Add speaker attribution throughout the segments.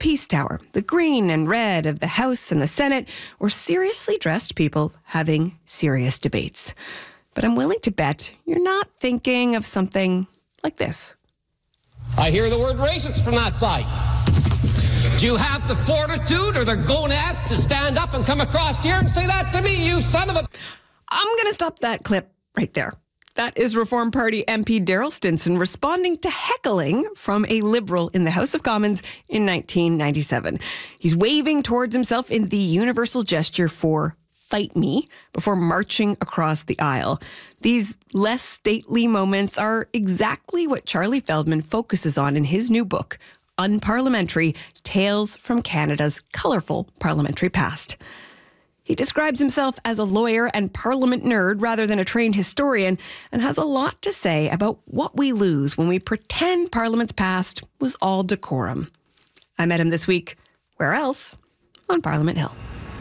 Speaker 1: Peace Tower, the green and red of the House and the Senate, or seriously dressed people having serious debates. But I'm willing to bet you're not thinking of something like this.
Speaker 2: I hear the word racist from that side. Do you have the fortitude or the gonads to stand up and come across here and say that to me, you son of a...
Speaker 1: I'm going to stop that clip right there. That is Reform Party MP Daryl Stinson responding to heckling from a Liberal in the House of Commons in 1997. He's waving towards himself in the universal gesture for "fight me" before marching across the aisle. These less stately moments are exactly what Charlie Feldman focuses on in his new book, Unparliamentary: Tales from Canada's Colourful Parliamentary Past. He describes himself as a lawyer and parliament nerd rather than a trained historian, and has a lot to say about what we lose when we pretend Parliament's past was all decorum. I met him this week. Where else? On Parliament Hill.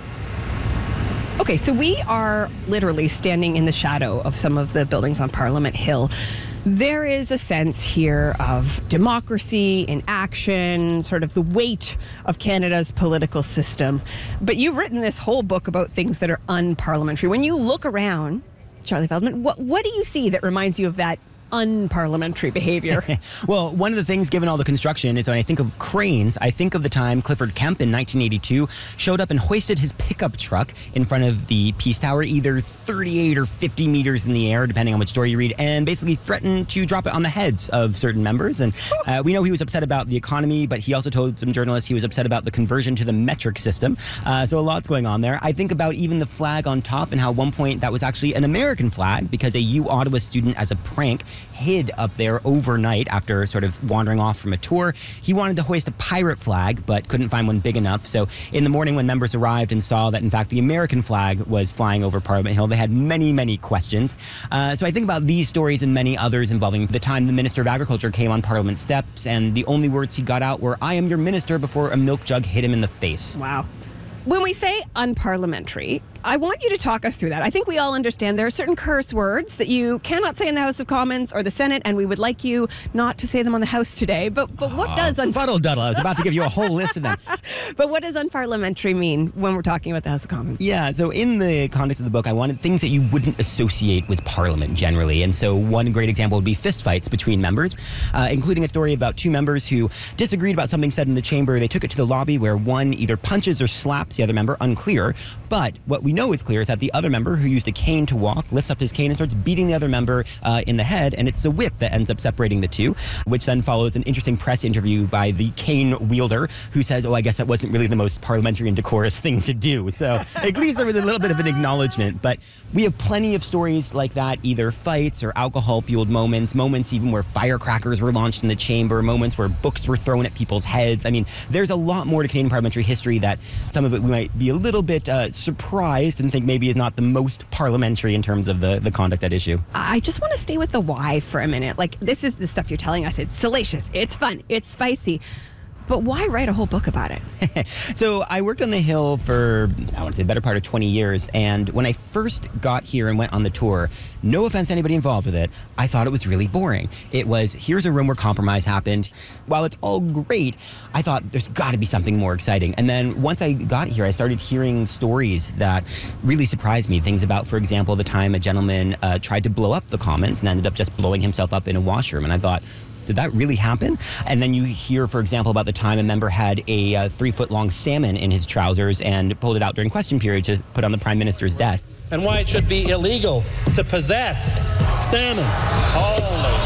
Speaker 1: Okay, so we are literally standing in the shadow of some of the buildings on Parliament Hill. There is a sense here of democracy in action, sort of the weight of Canada's political system. But you've written this whole book about things that are unparliamentary. When you look around, Charlie Feldman, what do you see that reminds you of that unparliamentary behavior?
Speaker 3: Well, one of the things, given all the construction, is when I think of cranes, I think of the time Clifford Kemp in 1982 showed up and hoisted his pickup truck in front of the Peace Tower, either 38 or 50 meters in the air, depending on which story you read, and basically threatened to drop it on the heads of certain members. And we know he was upset about the economy, but he also told some journalists he was upset about the conversion to the metric system. So a lot's going on there. I think about even the flag on top and how at one point that was actually an American flag because a U Ottawa student, as a prank, hid up there overnight after sort of wandering off from a tour. He wanted to hoist a pirate flag, but couldn't find one big enough. So in the morning when members arrived and saw that, in fact, the American flag was flying over Parliament Hill, they had many, many questions. So I think about these stories and many others involving the time the Minister of Agriculture came on Parliament steps, and the only words he got out were, "I am your minister," before a milk jug hit him in the face.
Speaker 1: Wow. When we say unparliamentary, I want you to talk us through that. I think we all understand there are certain curse words that you cannot say in the House of Commons or the Senate, and we would like you not to say them on the House today. But what does
Speaker 3: fuddle-duddle. I was about to give you a whole list of them.
Speaker 1: But what does unparliamentary mean when we're talking about the House of Commons?
Speaker 3: Yeah, so in the context of the book, I wanted things that you wouldn't associate with Parliament generally. And so one great example would be fistfights between members, including a story about two members who disagreed about something said in the chamber. They took it to the lobby where one either punches or slaps the other member, unclear. But what we know is clear is that the other member, who used a cane to walk, lifts up his cane and starts beating the other member in the head, and it's the whip that ends up separating the two, which then follows an interesting press interview by the cane wielder, who says, "Oh, I guess that wasn't really the most parliamentary and decorous thing to do." So at least there was a little bit of an acknowledgement. But we have plenty of stories like that, either fights or alcohol-fueled moments even where firecrackers were launched in the chamber, moments where books were thrown at people's heads. I mean, there's a lot more to Canadian parliamentary history that some of it we might be a little bit surprised and think maybe is not the most parliamentary in terms of the conduct at issue.
Speaker 1: I just want to stay with the why for a minute. Like, this is the stuff you're telling us. It's salacious, it's fun, it's spicy. But why write a whole book about it?
Speaker 3: So I worked on the Hill for, I want to say, the better part of 20 years. And when I first got here and went on the tour, no offense to anybody involved with it, I thought it was really boring. It was, here's a room where compromise happened. While it's all great, I thought there's got to be something more exciting. And then once I got here, I started hearing stories that really surprised me. Things about, for example, the time a gentleman tried to blow up the Commons and ended up just blowing himself up in a washroom. And I thought, did that really happen? And then you hear, for example, about the time a member had a 3-foot-long salmon in his trousers and pulled it out during question period to put on the Prime Minister's desk.
Speaker 4: And why it should be illegal to possess salmon. Holy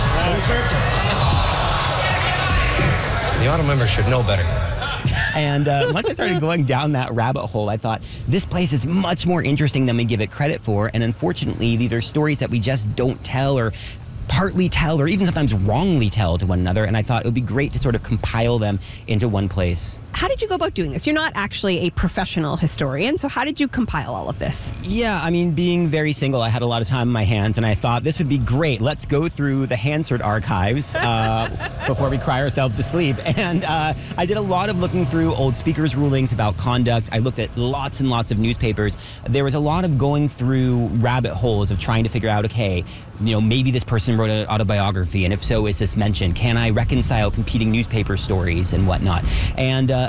Speaker 2: The auto member should know better.
Speaker 3: And once I started going down that rabbit hole, I thought, this place is much more interesting than we give it credit for. And unfortunately, these are stories that we just don't tell or partly tell or even sometimes wrongly tell to one another, and I thought it would be great to sort of compile them into one place.
Speaker 1: How did you go about doing this? You're not actually a professional historian, so how did you compile all of this?
Speaker 3: Yeah, I mean, being very single, I had a lot of time on my hands, and I thought this would be great. Let's go through the Hansard archives before we cry ourselves to sleep. And I did a lot of looking through old speakers' rulings about conduct. I looked at lots and lots of newspapers. There was a lot of going through rabbit holes of trying to figure out, okay, you know, maybe this person wrote an autobiography, and if so, is this mentioned? Can I reconcile competing newspaper stories and whatnot? And